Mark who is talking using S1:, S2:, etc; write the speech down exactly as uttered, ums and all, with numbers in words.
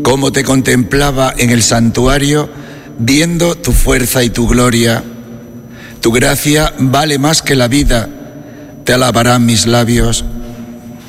S1: como te contemplaba en el santuario, viendo tu fuerza y tu gloria. Tu gracia vale más que la vida, te alabarán mis labios.